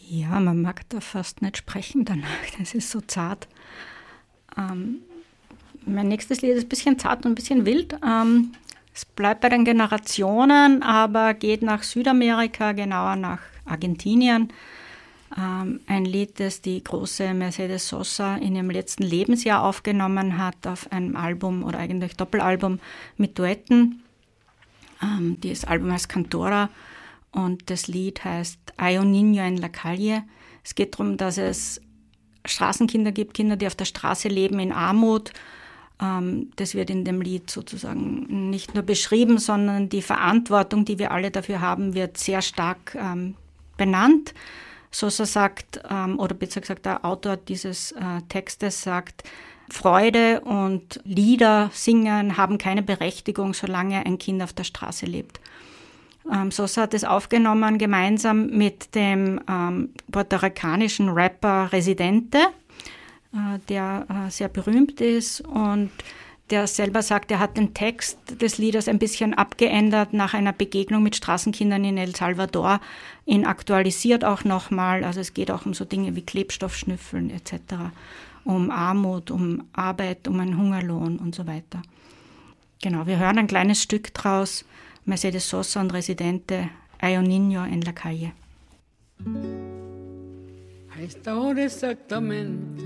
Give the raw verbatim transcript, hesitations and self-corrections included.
Ja, man mag da fast nicht sprechen danach, das ist so zart. Ähm, mein nächstes Lied ist ein bisschen zart und ein bisschen wild. Ähm, es bleibt bei den Generationen, aber geht nach Südamerika, genauer nach Argentinien. Ähm, ein Lied, das die große Mercedes Sosa in ihrem letzten Lebensjahr aufgenommen hat, auf einem Album oder eigentlich Doppelalbum mit Duetten. Ähm, das Album heißt Cantora und das Lied heißt Hay un niño en la calle. Es geht darum, dass es Straßenkinder gibt, Kinder, die auf der Straße leben in Armut. Ähm, das wird in dem Lied sozusagen nicht nur beschrieben, sondern die Verantwortung, die wir alle dafür haben, wird sehr stark ähm, benannt. Sosa sagt, ähm, oder besser gesagt der Autor dieses äh, Textes sagt, Freude und Lieder singen haben keine Berechtigung, solange ein Kind auf der Straße lebt. Ähm, Sosa hat es aufgenommen gemeinsam mit dem ähm, puerto-ricanischen Rapper Residente, äh, der äh, sehr berühmt ist und der selber sagt, er hat den Text des Liedes ein bisschen abgeändert nach einer Begegnung mit Straßenkindern in El Salvador, ihn aktualisiert auch nochmal. Also es geht auch um so Dinge wie Klebstoffschnüffeln et cetera, um Armut, um Arbeit, um einen Hungerlohn und so weiter. Genau, wir hören ein kleines Stück draus, Mercedes Sosa und Residente, Hay un niño en la calle. A esta hora exactamente